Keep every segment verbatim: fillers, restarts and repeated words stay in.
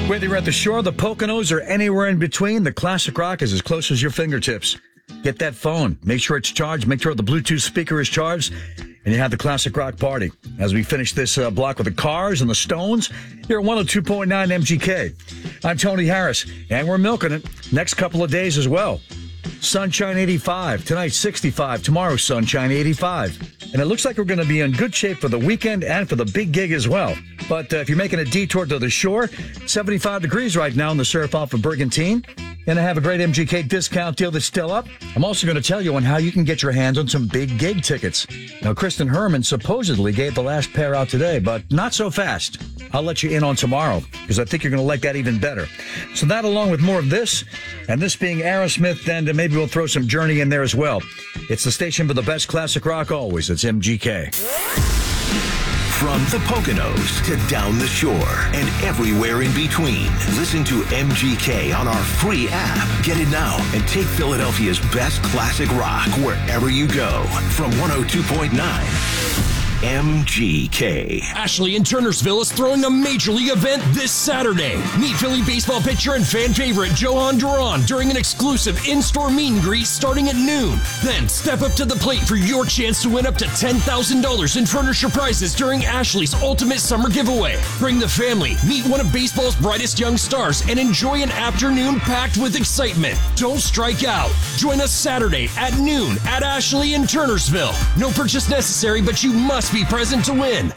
Whether you're at the shore, the Poconos, or anywhere in between, the classic rock is as close as your fingertips. Get that phone. Make sure it's charged. Make sure the Bluetooth speaker is charged. And you have the classic rock party. As we finish this uh, block with the Cars and the Stones, here at one oh two point nine M G K. I'm Tony Harris, and we're milking it. Next couple of days as well. Sunshine eighty-five. Tonight, sixty-five. Tomorrow, sunshine eighty-five. And it looks like we're going to be in good shape for the weekend and for the big gig as well. But uh, if you're making a detour to the shore, seventy-five degrees right now in the surf off of Brigantine. And I have a great M G K discount deal that's still up. I'm also going to tell you on how you can get your hands on some big gig tickets. Now, Kristen Herman supposedly gave the last pair out today, but not so fast. I'll let you in on tomorrow, because I think you're going to like that even better. So that, along with more of this, and this being Aerosmith, and maybe we'll throw some Journey in there as well. It's the station for the best classic rock always. It's M G K. From the Poconos to down the shore and everywhere in between, listen to M G K on our free app. Get it now and take Philadelphia's best classic rock wherever you go. From one oh two point nine M G K. Ashley in Turnersville is throwing a major league event this Saturday. Meet Philly baseball pitcher and fan favorite Johan Duran during an exclusive in-store meet and greet starting at noon. Then step up to the plate for your chance to win up to ten thousand dollars in furniture prizes during Ashley's Ultimate Summer Giveaway. Bring the family, meet one of baseball's brightest young stars, and enjoy an afternoon packed with excitement. Don't strike out. Join us Saturday at noon at Ashley in Turnersville. No purchase necessary, but you must be present to win.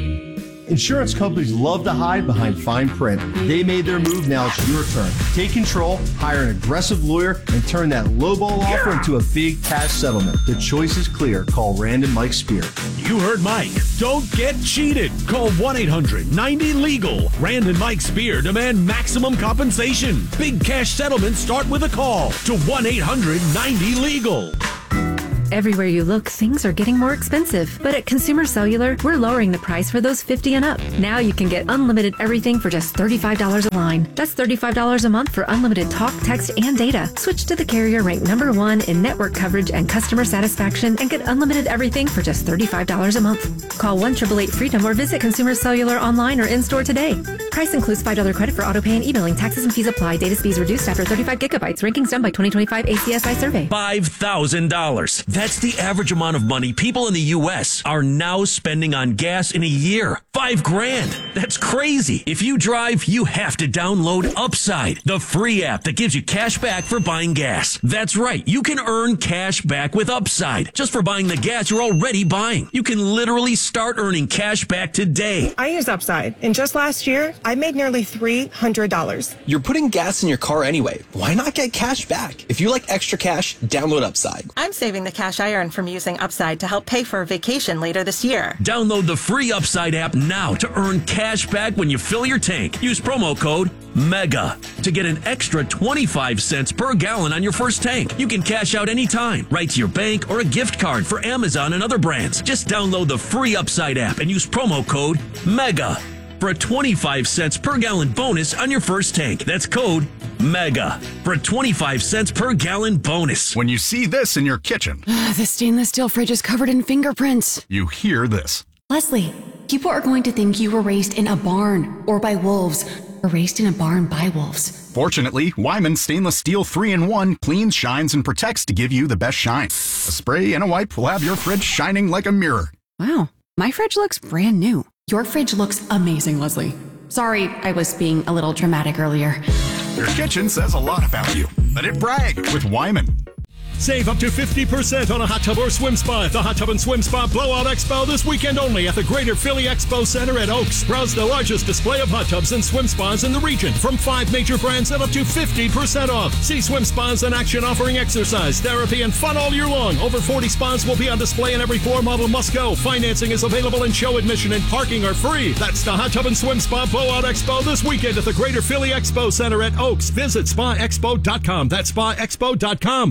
Insurance companies love to hide behind fine print. They made their move, now it's your turn. Take control, hire an aggressive lawyer, and turn that lowball offer into a big cash settlement. The choice is clear. Call Rand and Mike Spear. You heard Mike. Don't get cheated. Call one eight hundred ninety legal. Rand and Mike Spear demand maximum compensation. Big cash settlements start with a call to one eight hundred ninety legal. Everywhere you look, things are getting more expensive. But at Consumer Cellular, we're lowering the price for those fifty and up. Now you can get unlimited everything for just thirty-five dollars a line. That's thirty-five dollars a month for unlimited talk, text, and data. Switch to the carrier ranked number one in network coverage and customer satisfaction and get unlimited everything for just thirty-five dollars a month. Call one eight eight eight freedom or visit Consumer Cellular online or in-store today. Price includes five dollars credit for autopay and emailing. Taxes and fees apply. Data speeds reduced after thirty-five gigabytes. Rankings done by twenty twenty-five A C S I survey. five thousand dollars. That's the average amount of money people in the U S are now spending on gas in a year. Five grand. That's crazy. If you drive, you have to download Upside, the free app that gives you cash back for buying gas. That's right. You can earn cash back with Upside just for buying the gas you're already buying. You can literally start earning cash back today. I use Upside, and just last year, I made nearly three hundred dollars. You're putting gas in your car anyway. Why not get cash back? If you like extra cash, download Upside. I'm saving the cash I earn from using Upside to help pay for a vacation later this year. Download the free Upside app now to earn cash back when you fill your tank. Use promo code MEGA to get an extra twenty-five cents per gallon on your first tank. You can cash out anytime, right to your bank or a gift card for Amazon and other brands. Just download the free Upside app and use promo code MEGA for a twenty-five cents per gallon bonus on your first tank. That's code MEGA for a twenty-five cents per gallon bonus. When you see this in your kitchen, the stainless steel fridge is covered in fingerprints. You hear this. Leslie, people are going to think you were raised in a barn or by wolves or raised in a barn by wolves. Fortunately, Wyman Stainless Steel three in one cleans, shines, and protects to give you the best shine. A spray and a wipe will have your fridge shining like a mirror. Wow, my fridge looks brand new. Your fridge looks amazing, Leslie. Sorry, I was being a little dramatic earlier. Your kitchen says a lot about you. Let it brag with Wyman. Save up to fifty percent on a hot tub or swim spa at the Hot Tub and Swim Spa Blowout Expo this weekend only at the Greater Philly Expo Center at Oaks. Browse the largest display of hot tubs and swim spas in the region from five major brands at up to fifty percent off. See swim spas in action offering exercise, therapy, and fun all year long. Over forty spas will be on display and every floor model must go. Financing is available and show admission and parking are free. That's the Hot Tub and Swim Spa Blowout Expo this weekend at the Greater Philly Expo Center at Oaks. Visit spa expo dot com. That's spa expo dot com.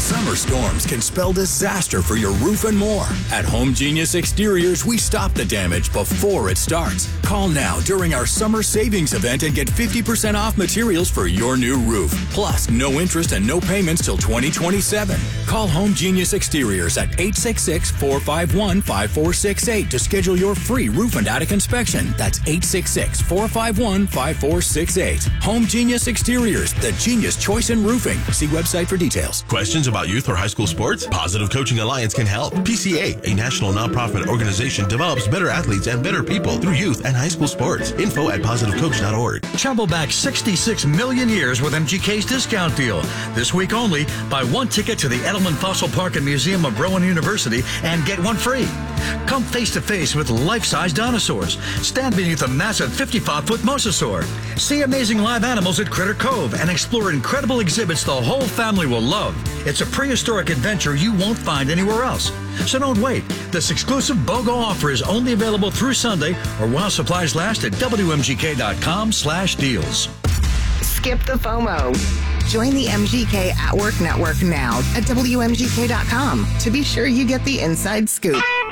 Summer storms can spell disaster for your roof and more. At Home Genius Exteriors, we stop the damage before it starts. Call now during our summer savings event and get fifty percent off materials for your new roof. Plus, no interest and no payments till twenty twenty-seven. Call Home Genius Exteriors at eight six six, four five one, five four six eight to schedule your free roof and attic inspection. That's eight six six, four five one, five four six eight. Home Genius Exteriors, the genius choice in roofing. See website for details. Questions about youth or high school sports? Positive Coaching Alliance can help. P C A, a national nonprofit organization, develops better athletes and better people through youth and high school sports. Info at positive coach dot org. Travel back sixty-six million years with M G K's discount deal. This week only, buy one ticket to the Edelman Fossil Park and Museum of Rowan University and get one free. Come face to face with life-size dinosaurs. Stand beneath a massive fifty-five foot mosasaur. See amazing live animals at Critter Cove and explore incredible exhibits the whole family will love. It's a prehistoric adventure you won't find anywhere else. So don't wait. This exclusive BOGO offer is only available through Sunday or while supplies last at W M G K dot com slash deals. Skip the FOMO. Join the M G K at Work Network now at W M G K dot com to be sure you get the inside scoop.